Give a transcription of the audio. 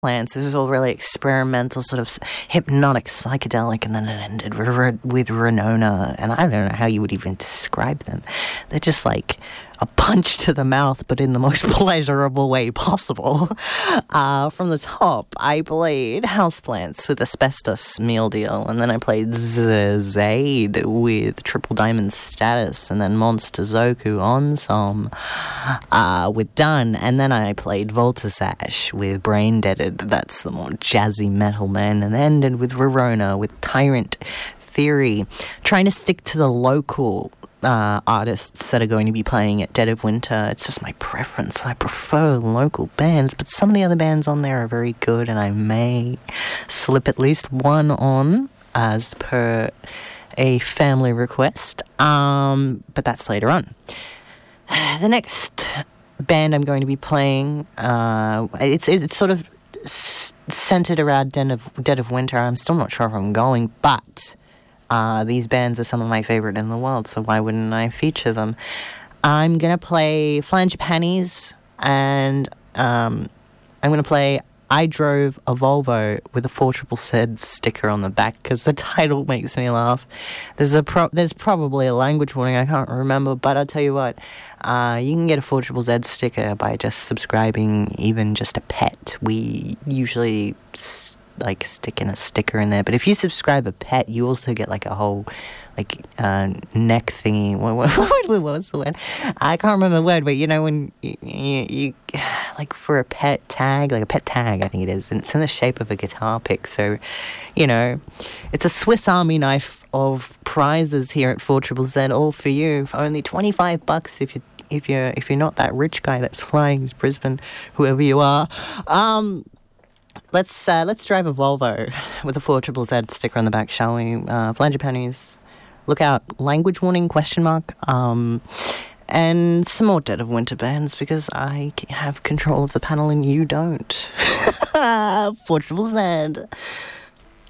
Houseplants. This was all really experimental, sort of hypnotic, psychedelic, and then it ended with Renona. And I don't know how you would even describe them. They're just like a punch to the mouth, but in the most pleasurable way possible. From the top, I played Houseplants with Asbestos Meal Deal, and then I played Zaid with Triple Diamond Status, and then Monster Zoku Ensemble with Done, and then I played Voltasash with Brain Deaded. That's the more jazzy metal man, and ended with Rorona with Tyrant Theory, trying to stick to the local artists that are going to be playing at Dead of Winter. It's just my preference. I prefer local bands, but some of the other bands on there are very good, and I may slip at least one on as per a family request, but that's later on. The next band I'm going to be playing, it's sort of centered around Dead of Winter. I'm still not sure if I'm going, but these bands are some of my favorite in the world, so why wouldn't I feature them? I'm going to play Flange Panties, and I'm going to play I Drove a Volvo with a 4ZZZ sticker on the back, because the title makes me laugh. There's probably a language warning, I can't remember, but I'll tell you what, you can get a 4ZZZ sticker by just subscribing even just a pet. We usually sticking a sticker in there, but if you subscribe a pet, you also get like a whole neck thingy. What was the word? I can't remember the word, but you know when you like for a pet tag, like a pet tag, I think it is, and it's in the shape of a guitar pick. So, you know, it's a Swiss Army knife of prizes here at 4ZZZ, all for you for only $25 if you're not that rich guy that's flying to Brisbane, whoever you are. Let's drive a Volvo with a 4ZZZ sticker on the back, shall we? Flange Panties. Look out, language warning, ? And some more Dead of Winter bands, because I have control of the panel and you don't. 4ZZZ.